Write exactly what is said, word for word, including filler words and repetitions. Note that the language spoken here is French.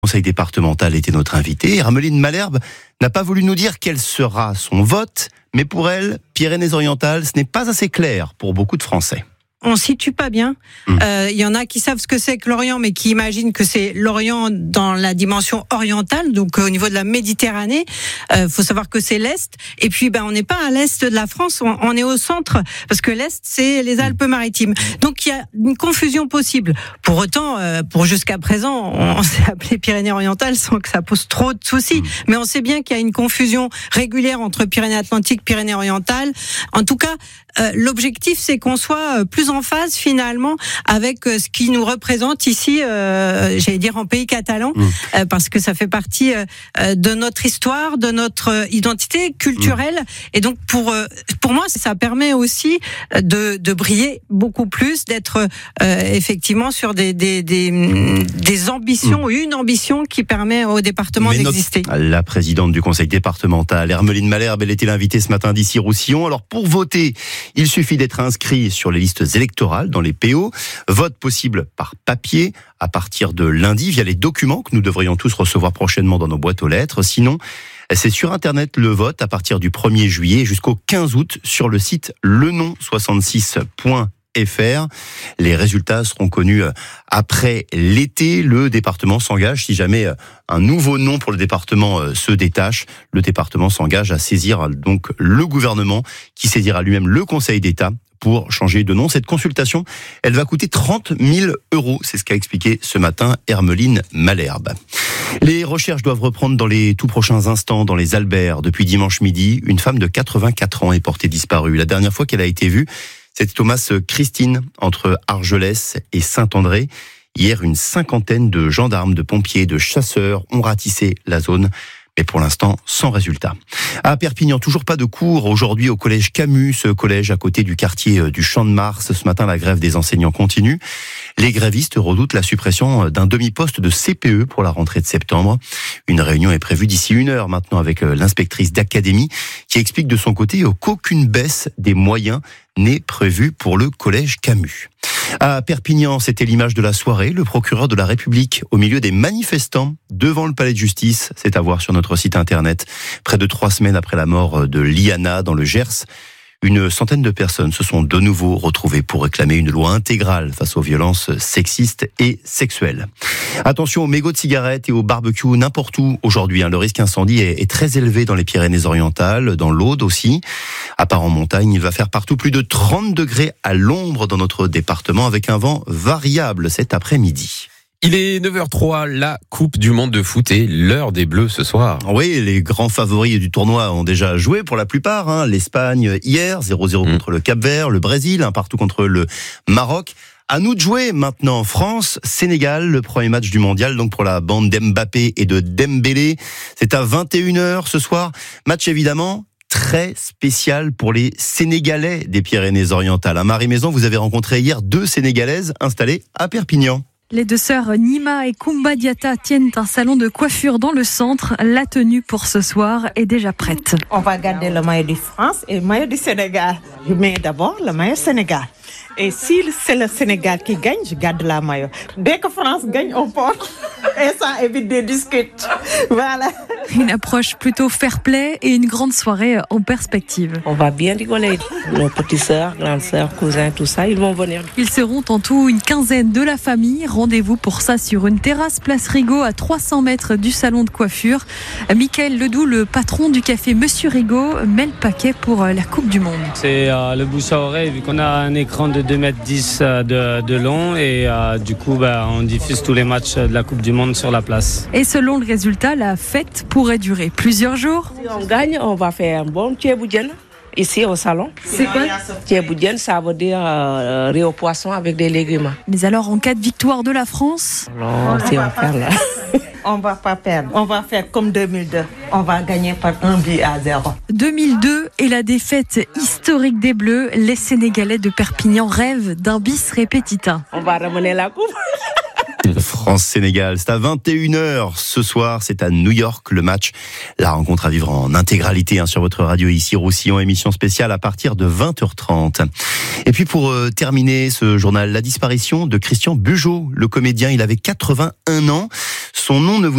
Le conseil départemental était notre invité. Hermeline Malherbe n'a pas voulu nous dire quel sera son vote, mais pour elle, Pyrénées-Orientales, ce n'est pas assez clair pour beaucoup de Français. On situe pas bien. Il mmh. euh, y en a qui savent ce que c'est que l'Orient, mais qui imaginent que c'est l'Orient dans la dimension orientale, donc euh, au niveau de la Méditerranée. Il euh, faut savoir que c'est l'Est. Et puis, ben, on n'est pas à l'Est de la France, on, on est au centre, parce que l'Est, c'est les Alpes-Maritimes. Donc, il y a une confusion possible. Pour autant, euh, pour jusqu'à présent, on, on s'est appelé Pyrénées-Orientales sans que ça pose trop de soucis. Mmh. Mais on sait bien qu'il y a une confusion régulière entre Pyrénées-Atlantiques, Pyrénées-Orientales. En tout cas, euh, l'objectif, c'est qu'on soit plus en phase finalement avec ce qui nous représente ici, euh, j'allais dire en pays catalan, mmh. euh, parce que ça fait partie euh, de notre histoire, de notre identité culturelle, mmh. et donc pour euh, pour moi ça permet aussi de de briller beaucoup plus, d'être euh, effectivement sur des des des, des ambitions, mmh. une ambition qui permet au département Mais d'exister. Notre, la présidente du conseil départemental, Hermeline Malherbe, elle était l'invitée ce matin d'Issy-Roussillon. Alors pour voter, il suffit d'être inscrit sur les listes électorales dans les P O. Vote possible par papier à partir de lundi via les documents que nous devrions tous recevoir prochainement dans nos boîtes aux lettres. Sinon, c'est sur Internet le vote à partir du premier juillet jusqu'au quinze août sur le site le nom soixante-six point f r. Les résultats seront connus après l'été. Le département s'engage, si jamais un nouveau nom pour le département se détache, le département s'engage à saisir donc le gouvernement qui saisira lui-même le Conseil d'État pour changer de nom. Cette consultation, elle va coûter trente mille euros. C'est ce qu'a expliqué ce matin Hermeline Malherbe. Les recherches doivent reprendre dans les tout prochains instants dans les Albères. Depuis dimanche midi, une femme de quatre-vingt-quatre ans est portée disparue. La dernière fois qu'elle a été vue, c'était Thomas Christine, entre Argelès et Saint-André. Hier, une cinquantaine de gendarmes, de pompiers, de chasseurs ont ratissé la zone. Mais pour l'instant, sans résultat. À Perpignan, toujours pas de cours aujourd'hui au collège Camus, ce collège à côté du quartier du Champ de Mars. Ce matin, la grève des enseignants continue. Les grévistes redoutent la suppression d'un demi-poste de C P E pour la rentrée de septembre. Une réunion est prévue d'ici une heure maintenant avec l'inspectrice d'académie qui explique de son côté qu'aucune baisse des moyens n'est prévue pour le collège Camus. À Perpignan, c'était l'image de la soirée. Le procureur de la République au milieu des manifestants devant le palais de justice. C'est à voir sur notre site internet. Près de trois semaines après la mort de Liana dans le Gers, une centaine de personnes se sont de nouveau retrouvées pour réclamer une loi intégrale face aux violences sexistes et sexuelles. Attention aux mégots de cigarettes et aux barbecues n'importe où aujourd'hui. Hein, le risque incendie est, est très élevé dans les Pyrénées-Orientales, dans l'Aude aussi. À part en montagne, il va faire partout plus de trente degrés à l'ombre dans notre département avec un vent variable cet après-midi. Il est neuf heures trois, la Coupe du Monde de foot et l'heure des Bleus ce soir. Oui, les grands favoris du tournoi ont déjà joué pour la plupart. Hein. L'Espagne hier, zéro zéro mmh. contre le Cap-Vert, le Brésil, un partout contre le Maroc. À nous de jouer maintenant. France, Sénégal, le premier match du mondial, donc pour la bande d'Mbappé et de Dembélé. C'est à vingt et une heures ce soir. Match évidemment très spécial pour les Sénégalais des Pyrénées-Orientales. À Marie Maison, vous avez rencontré hier deux Sénégalaises installées à Perpignan. Les deux sœurs Nima et Koumba Diatta tiennent un salon de coiffure dans le centre. La tenue pour ce soir est déjà prête. On va garder le maillot de France et le maillot du Sénégal. Je mets d'abord le maillot Sénégal. Et si c'est le Sénégal qui gagne, je garde la maillot. Dès que France gagne, on porte. Et ça évite des discutes. Voilà. Une approche plutôt fair-play et une grande soirée en perspective. On va bien rigoler. Nos petites sœurs, grandes sœurs, cousins, tout ça, ils vont venir. Ils seront en tout une quinzaine de la famille. Rendez-vous pour ça sur une terrasse place Rigaud à trois cents mètres du salon de coiffure. Michael Ledoux, le patron du café Monsieur Rigaud, met le paquet pour la Coupe du Monde. C'est euh, le bouche à oreille, vu qu'on a un écran de deux mètres dix de, de long et euh, du coup bah, on diffuse tous les matchs de la Coupe du Monde sur la place. Et selon le résultat, la fête pourrait durer plusieurs jours. Si on gagne, on va faire un bon thieboudienne ici au salon. C'est quoi? Thieboudienne, ça veut dire euh, riz au poisson avec des légumes. Mais alors en cas de victoire de la France? Non, si on perd là. On va pas perdre. On va faire comme deux mille deux. On va gagner par un but à zéro. deux mille deux et la défaite historique des Bleus. Les Sénégalais de Perpignan rêvent d'un bis répétitin. On va ramener la coupe. France-Sénégal, c'est à vingt et une heures ce soir, c'est à New York le match. La rencontre à vivre en intégralité hein, sur votre radio ici, Roussillon, émission spéciale à partir de vingt heures trente. Et puis pour euh, terminer ce journal, la disparition de Christian Bugeaud, le comédien, il avait quatre-vingt-un ans. Son nom ne vous